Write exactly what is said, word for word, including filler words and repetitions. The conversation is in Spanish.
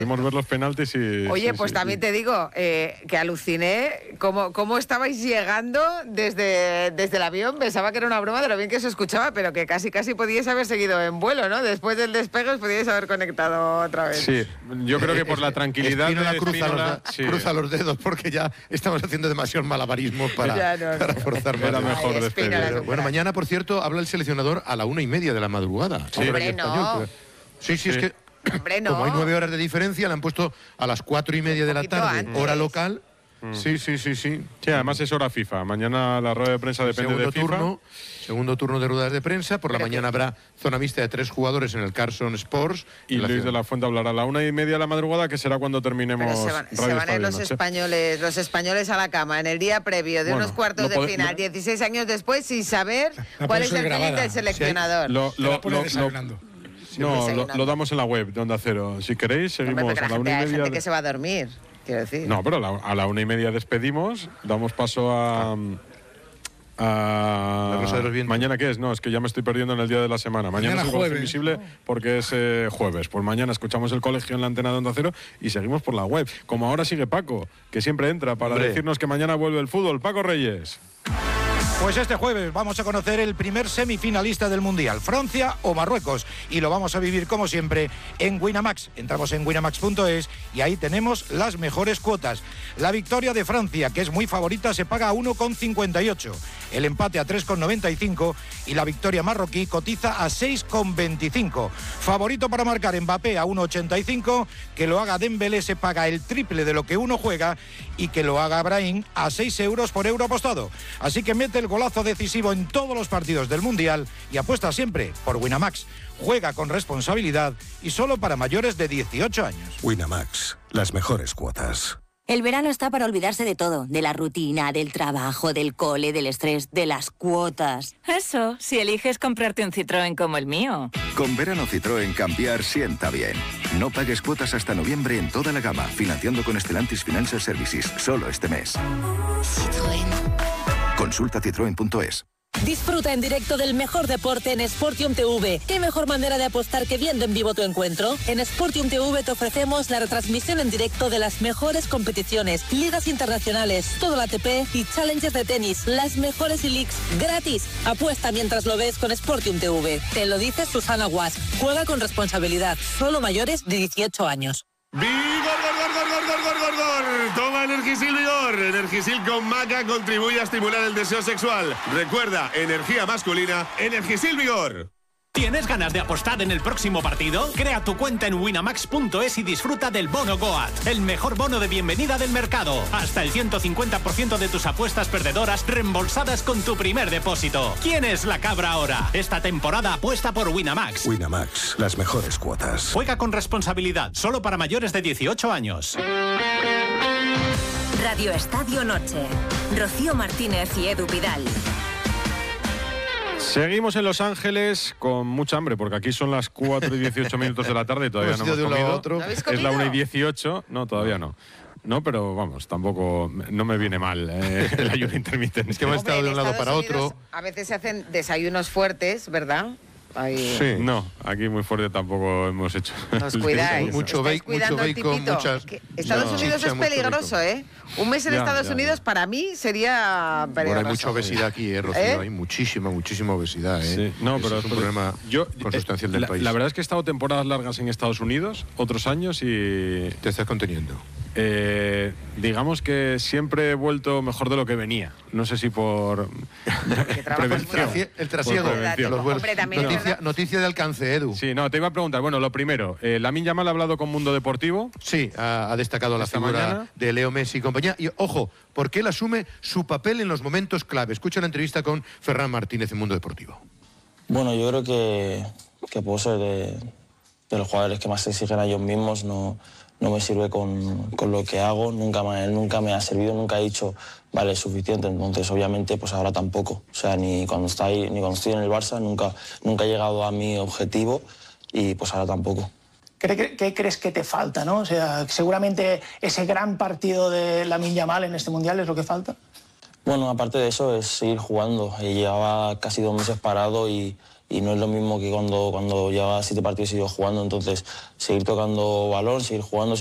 Podemos ver los penaltis y... Oye, sí, pues sí, también sí. te digo eh, que aluciné cómo, cómo estabais llegando desde, desde el avión. Pensaba que era una broma de lo bien que se escuchaba, pero que casi casi podíais haber seguido en vuelo, ¿no? Después del despegue os podíais haber conectado otra vez. Sí, yo creo que por la tranquilidad Espínola de cruza, Espínola, los, sí. cruza los dedos porque ya estamos haciendo demasiados malabarismos para, Ya, no, no. para forzar más. Era de- mejor Ay, despedir. Espínola, Pero, bueno, mañana, por cierto, habla el seleccionador a la una y media de la madrugada. Sí. Horario Hombre, no. español, pero- Sí, sí, es Sí. que Hombre, no. como hay nueve horas de diferencia, le han puesto a las cuatro y media de la poquito tarde, antes. hora local. Sí, sí, sí, sí. Sí, además es hora FIFA. Mañana la rueda de prensa depende Segundo de FIFA. turno, segundo turno de ruedas de prensa. Por la Pero mañana habrá zona mixta de tres jugadores en el Carson Sports. Y en la Luis ciudad. de la Fuente hablará a la una y media de la madrugada, que será cuando terminemos Pero se van, se Radio van a ir Estadio los Noche. españoles, los españoles a la cama en el día previo de Bueno, unos cuartos lo de pode- final, lo- dieciséis años después, sin saber La cuál es pones el grabada. feeling del seleccionador. Lo, Te lo- la pone lo- lo- desayunando. no, lo, desayunando. lo damos en la web de Onda Cero. Si queréis, Hombre, seguimos porque a la la gente, una y hay media. gente de- que se va a dormir, quiero decir. No, pero a la, a la una y media despedimos, damos paso a... a- La Rosa de los Vientos. ¿Mañana qué es? No, es que ya me estoy perdiendo en el día de la semana. Mañana, Mañana es Igualdad jueves. Invisible porque es eh, jueves. Pues mañana escuchamos el colegio en la antena de Onda Cero y seguimos por la web. Como ahora sigue Paco, que siempre entra para Hombre. decirnos que mañana vuelve el fútbol. Paco Reyes. Pues este jueves vamos a conocer el primer semifinalista del Mundial, Francia o Marruecos, y lo vamos a vivir como siempre en Winamax. Entramos en winamax punto es y ahí tenemos las mejores cuotas. La victoria de Francia, que es muy favorita, se paga a uno coma cincuenta y ocho, el empate a tres coma noventa y cinco y la victoria marroquí cotiza a seis coma veinticinco. Favorito para marcar Mbappé a uno coma ochenta y cinco, que lo haga Dembélé se paga el triple de lo que uno juega y que lo haga Brahim a seis euros por euro apostado. Así que mete el golazo decisivo en todos los partidos del Mundial y apuesta siempre por Winamax. Juega con responsabilidad y solo para mayores de dieciocho años. Winamax, las mejores cuotas. El verano está para olvidarse de todo, de la rutina, del trabajo, del cole, del estrés, de las cuotas. Eso, si eliges comprarte un Citroën como el mío. Con verano Citroën cambiar sienta bien. No pagues cuotas hasta noviembre en toda la gama, financiando con Stellantis Financial Services, solo este mes. Consulta citroen punto es. Disfruta en directo del mejor deporte en Sportium T V. ¿Qué mejor manera de apostar que viendo en vivo tu encuentro? En Sportium T V te ofrecemos la retransmisión en directo de las mejores competiciones, ligas internacionales, todo la A T P y challenges de tenis, las mejores e-leagues gratis. Apuesta mientras lo ves con Sportium T V. Te lo dice Susana Guas. Juega con responsabilidad. Solo mayores de dieciocho años. ¡Vigor, gor, gor, gor, gor, gor, gor, gor! Toma Energisil Vigor. Energisil con maca contribuye a estimular el deseo sexual. Recuerda, energía masculina, Energisil Vigor. ¿Tienes ganas de apostar en el próximo partido? Crea tu cuenta en winamax punto es y disfruta del bono Goat, el mejor bono de bienvenida del mercado. Hasta el ciento cincuenta por ciento de tus apuestas perdedoras reembolsadas con tu primer depósito. ¿Quién es la cabra ahora? Esta temporada apuesta por Winamax. Winamax, las mejores cuotas. Juega con responsabilidad, solo para mayores de dieciocho años. Radio Estadio Noche. Rocío Martínez y Edu Vidal. Seguimos en Los Ángeles con mucha hambre, porque aquí son las cuatro y dieciocho minutos de la tarde y todavía no Hemos ido hemos de un lado a comido. otro. ¿No habéis Es la comido? una y dieciocho. No, todavía no. No, pero vamos, tampoco no me viene mal eh, el ayuno intermitente. Es que hemos Hombre, estado de en un lado Estados para Unidos otro. A veces se hacen desayunos fuertes, ¿verdad? Ahí. Sí. No, aquí muy fuerte tampoco hemos hecho. Os cuidáis. Mucho Estáis bacon, cuidando mucho el bacon, tipito. muchas- Que Estados No. Unidos Chicha, es mucho peligroso, bacon. ¿eh? Un mes en Ya, Estados ya, Unidos ya. para mí sería Bueno, peligroso. hay mucha obesidad aquí, eh, Rocío. ¿Eh? Hay muchísima, muchísima obesidad. Eh. Sí, no, Ese pero es un pero problema yo, consustancial eh, del la, país. La verdad es que he estado temporadas largas en Estados Unidos, otros años, y Te estás conteniendo. eh, digamos que siempre he vuelto mejor de lo que venía. No sé si por Que trabajas prevención. mucho. El trasiego. Por prevención. Los vuelos. Hombre, también es noticia, verdad. noticia de alcance, Edu. Sí, no, te iba a preguntar. Bueno, lo primero, eh, Lamine Yamal ha hablado con Mundo Deportivo. Sí, ha, ha destacado la Esta figura mañana. de Leo Messi y compañía. Y ojo, porque él asume su papel en los momentos clave. Escucha la entrevista con Ferran Martínez en Mundo Deportivo. Bueno, yo creo que, que puedo ser de, de los jugadores que más se exigen a ellos mismos. No, no me sirve con, con lo que hago. Nunca me, nunca me ha servido, nunca he dicho, vale, es suficiente. Entonces, obviamente, pues ahora tampoco. O sea, ni cuando, está ahí, ni cuando estoy en el Barça, nunca, nunca he llegado a mi objetivo y pues ahora tampoco. ¿Qué, ¿Qué crees que te falta, no? O sea, seguramente ese gran partido de Lamine Yamal en este Mundial es lo que falta. Bueno, aparte de eso, es seguir jugando. Llevaba casi dos meses parado y, y no es lo mismo que cuando, cuando llevaba siete partidos y yo jugando, entonces seguir tocando balón, seguir jugando,